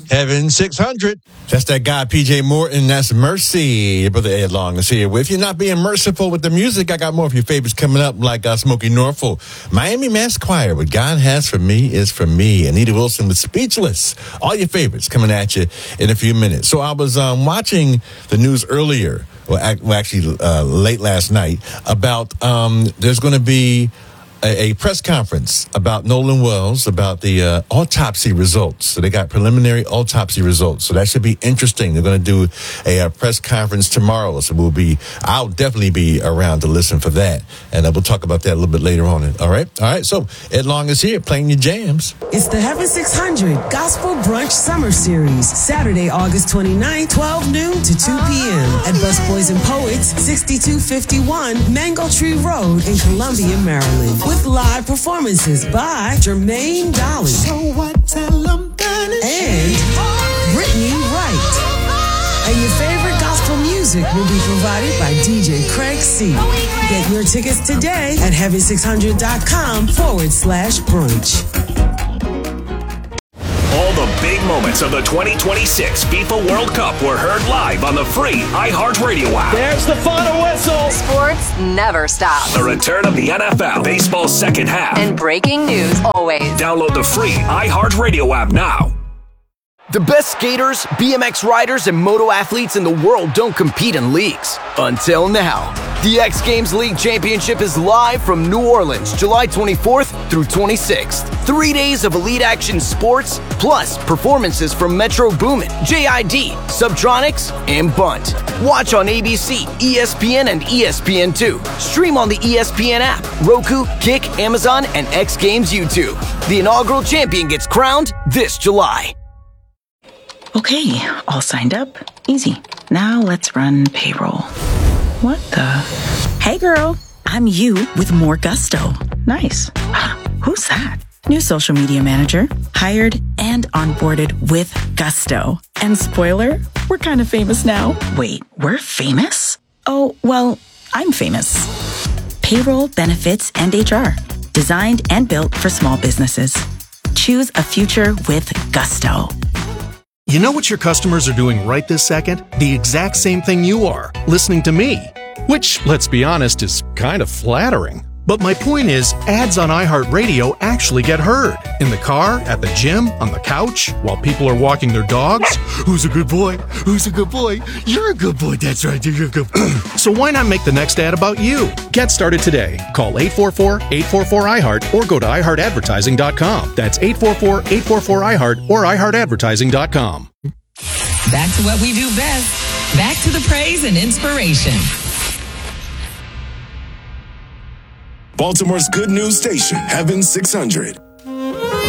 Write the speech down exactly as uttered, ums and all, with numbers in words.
Heaven six hundred. That's that guy, P J Morton. That's Mercy. Your brother Ed Long is here. If you're not being merciful with the music, I got more of your favorites coming up, like uh, Smokey Norfolk, Miami Mass Choir. What God has for me is for me. Anita Wilson with Speechless. All your favorites coming at you in a few minutes. So I was um, watching the news earlier, well, actually uh, late last night, about um, there's going to be a press conference about Nolan Wells, about the uh, autopsy results. So they got preliminary autopsy results. So that should be interesting. They're going to do a, a press conference tomorrow. So we'll be, I'll definitely be around to listen for that. And uh, we'll talk about that a little bit later on. All right. All right. So Ed Long is here playing your jams. It's the Heaven six hundred Gospel Brunch Summer Series. Saturday, August twenty-ninth, twelve noon to two p.m. at Busboys and Poets, sixty-two fifty-one Mango Tree Road in Columbia, Maryland. With live performances by Jermaine Dolly so what, tell 'em and Brittany Wright. And your favorite gospel music will be provided by D J Craig C. Get your tickets today at heaven six hundred dot com forward slash brunch. All the big moments of the twenty twenty-six FIFA World Cup were heard live on the free iHeartRadio app. There's the final whistle. Sports never stops. The return of the N F L, baseball's second half. And breaking news always. Download the free iHeartRadio app now. The best skaters, B M X riders, and moto athletes in the world don't compete in leagues. Until now. The X Games League Championship is live from New Orleans, July twenty-fourth through twenty-sixth. Three days of elite action sports, plus performances from Metro Boomin, J I D, Subtronics, and Bunt. Watch on A B C, E S P N, and E S P N two. Stream on the E S P N app, Roku, Kick, Amazon, and X Games YouTube. The inaugural champion gets crowned this July. Okay, all signed up. Easy. Now let's run payroll. What the? Hey girl, I'm you with more gusto. Nice. Who's that? New social media manager. Hired and onboarded with gusto. And spoiler, we're kind of famous now. Wait, we're famous? Oh, well, I'm famous. Payroll, benefits, and H R. Designed and built for small businesses. Choose a future with gusto. You know what your customers are doing right this second? The exact same thing you are, listening to me. Which, let's be honest, is kind of flattering. But my point is, ads on iHeartRadio actually get heard. In the car, at the gym, on the couch, while people are walking their dogs. Who's a good boy? Who's a good boy? You're a good boy, that's right, you're a good boy. So why not make the next ad about you? Get started today. Call eight four four, eight four four, I heart or go to i heart advertising dot com. That's eight four four, eight four four, I heart or i heart advertising dot com. Back to what we do best. Back to the praise and inspiration. Baltimore's good news station, Heaven six hundred.